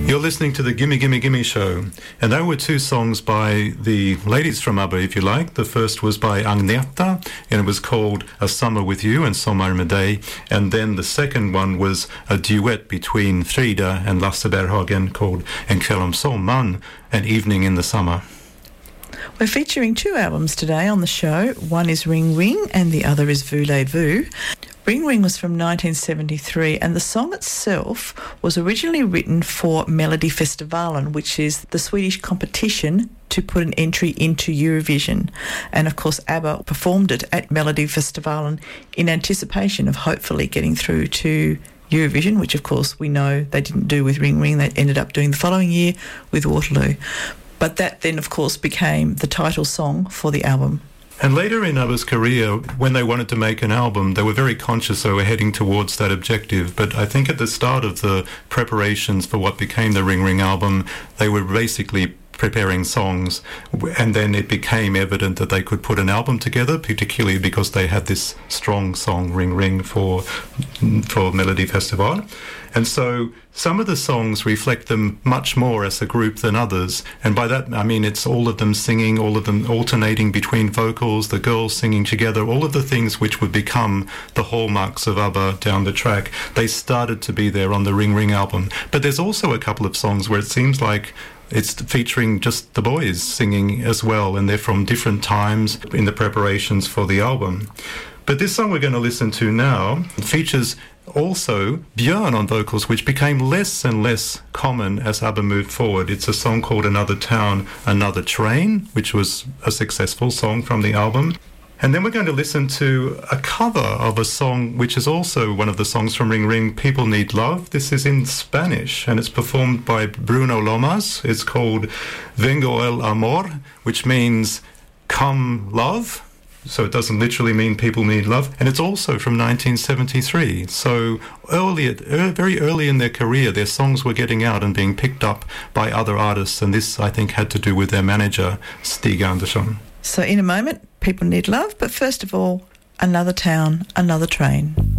You're listening to the Gimme Gimme Gimme Show, and there were two songs by the ladies from ABBA, if you like. The first was by Agneta, and it was called A Summer With You and Sommar med dig, and then the second one was a duet between Frida and Lasse Berghagen called En kväll om sommaren, An Evening in the Summer. We're featuring two albums today on the show. One is Ring Ring and the other is Voulez-vous. Ring Ring was from 1973, and the song itself was originally written for Melodifestivalen, which is the Swedish competition to put an entry into Eurovision. And of course ABBA performed it at Melodifestivalen in anticipation of hopefully getting through to Eurovision, which of course we know they didn't do with Ring Ring. They ended up doing the following year with Waterloo. But that then, of course, became the title song for the album. And later in ABBA's career, when they wanted to make an album, they were very conscious they were heading towards that objective. But I think at the start of the preparations for what became the Ring Ring album, they were basically preparing songs, and then it became evident that they could put an album together, particularly because they had this strong song Ring Ring for Melodifestivalen. And so some of the songs reflect them much more as a group than others, and by that I mean it's all of them singing, all of them alternating between vocals, the girls singing together, all of the things which would become the hallmarks of ABBA down the track. They started to be there on the Ring Ring album. But there's also a couple of songs where it seems like it's featuring just the boys singing as well, and they're from different times in the preparations for the album. But this song we're going to listen to now features also Björn on vocals, which became less and less common as ABBA moved forward. It's a song called Another Town, Another Train, which was a successful song from the album. And then we're going to listen to a cover of a song which is also one of the songs from Ring Ring, People Need Love. This is in Spanish, and it's performed by Bruno Lomas. It's called Vengo el Amor, which means come love. So it doesn't literally mean people need love. And it's also from 1973. So very early in their career, their songs were getting out and being picked up by other artists. And this, I think, had to do with their manager, Stig Andersson. So in a moment, People Need Love. But first of all, Another Town, Another Train.